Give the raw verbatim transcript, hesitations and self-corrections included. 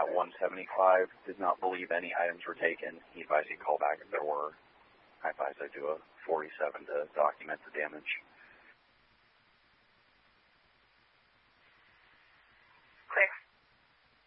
at one seventy-five. Did not believe any items were taken. He advised me to call back if there were. I advised I do a forty-seven to document the damage.